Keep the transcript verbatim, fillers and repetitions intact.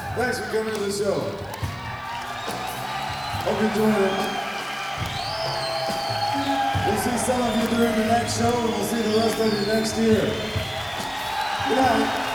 Thanks for coming to the show. Hope you enjoyed it. We'll see some of you during the next show, and we'll see the rest of you next year. Good night.